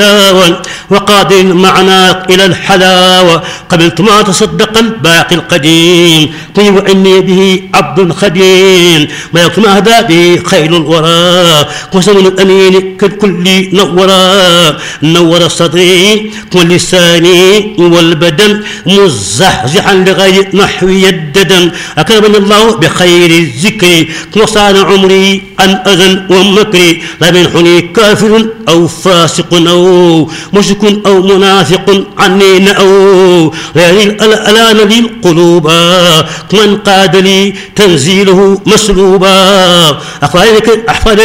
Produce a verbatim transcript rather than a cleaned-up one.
وقاد المعنى إلى الحلاوة قبلت ما تصدق الباقي القديم طيب إني به عبد خديم ما يكتم أهدى به خير الورى وسمن الأمين كالكل نورا نور صدري ولساني والبدن مزحزحا لغير نحو الددن أكرمني الله بخير الذكر وصان عمري عن أذى ومكر لا يمنحني كافر أو فاسق أو مشرك أو منافق عني أو الآن لي القلوب من قاد لي تنزيله مسلوبا أحفظ